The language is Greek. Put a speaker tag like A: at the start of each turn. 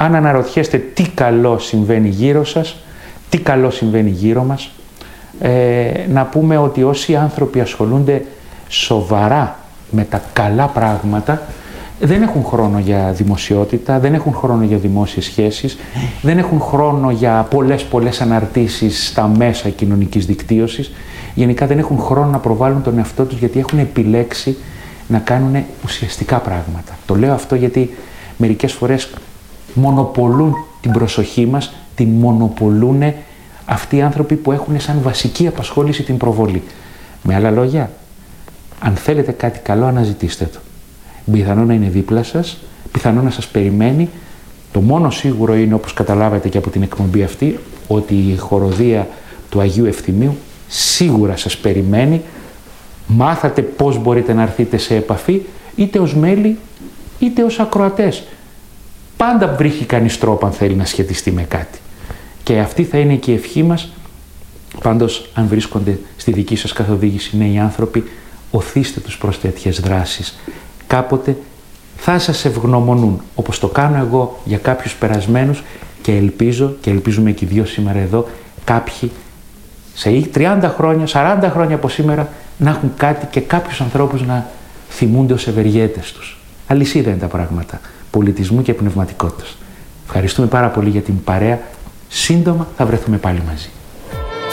A: αν αναρωτιέστε τι καλό συμβαίνει γύρω σας, τι καλό συμβαίνει γύρω μας, να πούμε ότι όσοι άνθρωποι ασχολούνται σοβαρά με τα καλά πράγματα, δεν έχουν χρόνο για δημοσιότητα, δεν έχουν χρόνο για δημόσιες σχέσεις, δεν έχουν χρόνο για πολλές αναρτήσεις στα μέσα κοινωνικής δικτύωσης. Γενικά δεν έχουν χρόνο να προβάλλουν τον εαυτό τους, γιατί έχουν επιλέξει να κάνουν ουσιαστικά πράγματα. Το λέω αυτό γιατί μερικές φορές μονοπολούν την προσοχή μας, την μονοπολούν αυτοί οι άνθρωποι που έχουν σαν βασική απασχόληση την προβολή. Με άλλα λόγια, αν θέλετε κάτι καλό, αναζητήστε το. Πιθανό να είναι δίπλα σας, πιθανό να σας περιμένει. Το μόνο σίγουρο είναι, όπως καταλάβατε και από την εκπομπή αυτή, ότι η χοροδία του Αγίου Ευθυμίου σίγουρα σας περιμένει. Μάθατε πώς μπορείτε να έρθετε σε επαφή, είτε ως μέλη, είτε ως ακροατές. Πάντα βρίσκει κανείς τρόπο αν θέλει να σχετιστεί με κάτι. Και αυτή θα είναι και η ευχή μας. Πάντως, αν βρίσκονται στη δική σας καθοδήγηση νέοι άνθρωποι, οθήστε τους προς τέτοιες δράσεις. Κάποτε θα σας ευγνωμονούν, όπως το κάνω εγώ για κάποιους περασμένους, και ελπίζω, και ελπίζουμε και οι δύο σήμερα εδώ, κάποιοι σε 30 χρόνια, 40 χρόνια από σήμερα, να έχουν κάτι και κάποιους ανθρώπους να θυμούνται ως ευεργέτες τους. Αλυσίδα είναι τα πράγματα πολιτισμού και πνευματικότητας. Ευχαριστούμε πάρα πολύ για την παρέα. Σύντομα θα βρεθούμε πάλι μαζί.